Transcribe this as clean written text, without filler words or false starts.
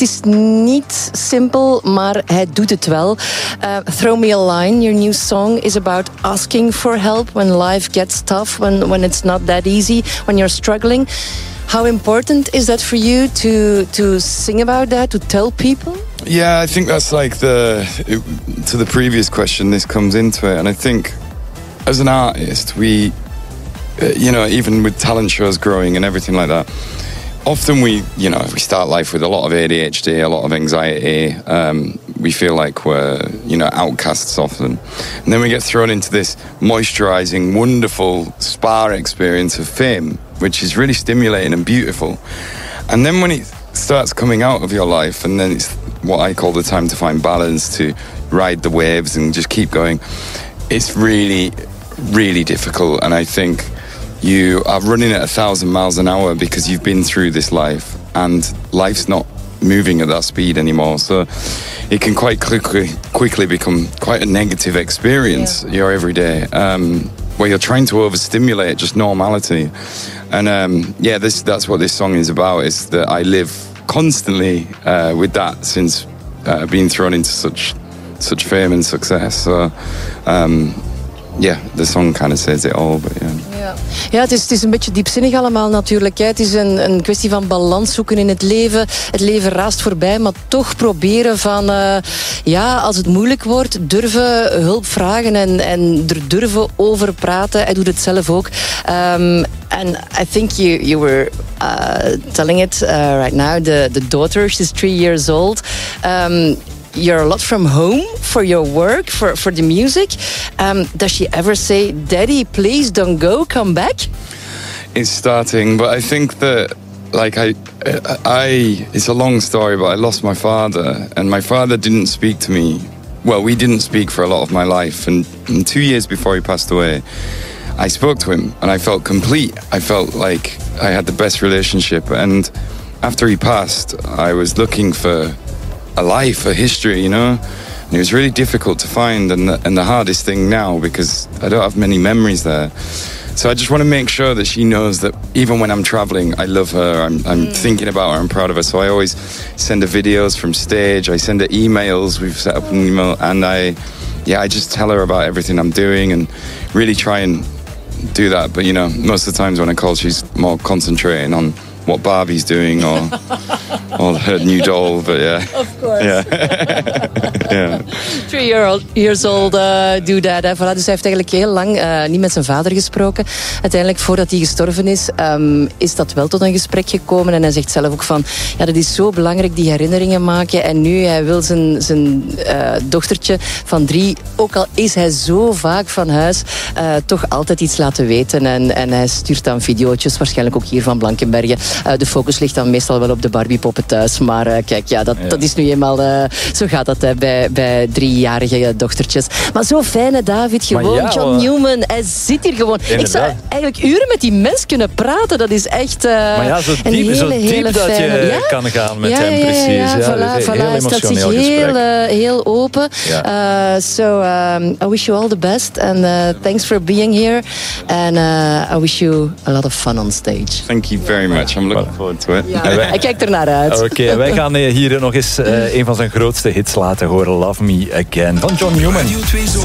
is niet simpel, maar hij doet het wel. Throw Me a Line, your new song, is about asking for help when life gets tough, when it's not that easy, when you're struggling. How important is that for you to sing about that, to tell people? Yeah, I think that's like to the previous question, this comes into it. And I think as an artist, we, even with talent shows growing and everything like that, often we start life with a lot of ADHD, a lot of anxiety. We feel like we're, outcasts often. And then we get thrown into this moisturizing, wonderful spa experience of fame, which is really stimulating and beautiful. And then when it starts coming out of your life, and then it's what I call the time to find balance, to ride the waves and just keep going, it's really, really difficult. And I think you are running at 1,000 miles an hour because you've been through this life, and life's not moving at that speed anymore. So it can quite quickly become quite a negative experience, your everyday, where you're trying to overstimulate just normality. And that's what this song is about, is that I live constantly with that since being thrown into such fame and success. So the song kind of says it all, but Ja, het is een beetje diepzinnig allemaal natuurlijk. Hè. Het is een kwestie van balans zoeken in het leven. Het leven raast voorbij, maar toch proberen van... als het moeilijk wordt, durven hulp vragen en er durven over praten. Hij doet het zelf ook. And I think you were telling it right now. The daughter, she's 3 years old. You're a lot from home for your work, for the music. Does she ever say, Daddy, please don't go, come back? It's starting, but I think that, it's a long story, but I lost my father, and my father didn't speak to me. Well, we didn't speak for a lot of my life, and 2 years before he passed away, I spoke to him, and I felt complete. I felt like I had the best relationship, and after he passed, I was looking for a life, a history, and it was really difficult to find, and the hardest thing now, because I don't have many memories there. So I just want to make sure that she knows that even when I'm traveling, I love her, I'm thinking about her, I'm proud of her. So I always send her videos from stage, I send her emails, we've set up an email, and I just tell her about everything I'm doing and really try and do that. But most of the times when I call, she's more concentrating on what Barbie's doing or her new doll, but yeah. Of course. Yeah. 3 years old, do that. Voilà, dus hij heeft eigenlijk heel lang niet met zijn vader gesproken. Uiteindelijk, voordat hij gestorven is dat wel tot een gesprek gekomen. En hij zegt zelf ook van, dat is zo belangrijk, die herinneringen maken. En nu, hij wil zijn dochtertje van 3, ook al is hij zo vaak van huis, toch altijd iets laten weten. En hij stuurt dan videootjes, waarschijnlijk ook hier van Blankenbergen. De focus ligt dan meestal wel op de Barbiepoppen thuis. Maar kijk, dat is nu eenmaal... zo gaat dat bij 3-jarige dochtertjes. Maar zo fijn, hè, David. Gewoon John Newman. Hij zit hier gewoon. Inderdaad. Ik zou eigenlijk uren met die mens kunnen praten. Dat is echt zo diep dat je kan gaan met hem, precies. Voilà. Hij stelt zich heel open. Ja. So I wish you all the best. And thanks for being here. And I wish you a lot of fun on stage. Thank you very much. I'm looking forward to it. Ja, hij kijkt er naar uit. Oké, wij gaan hier nog eens een van zijn grootste hits laten horen. Love Me Again van John Newman.